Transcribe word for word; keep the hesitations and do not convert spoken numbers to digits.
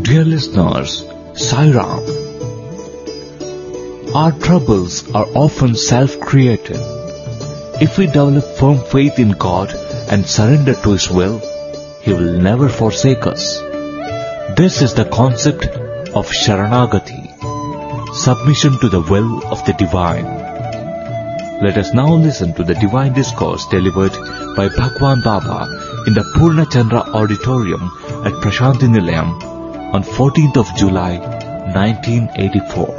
Dear listeners, Sai Ram. Our troubles are often self-created. If we develop firm faith in God and surrender to His will, He will never forsake us. This is the concept of Sharanagati, submission to the will of the Divine. Let us now listen to the Divine Discourse delivered by Bhagwan Baba in the Purna Chandra Auditorium at Prashanti Nilayam on fourteenth of July, nineteen eighty-four.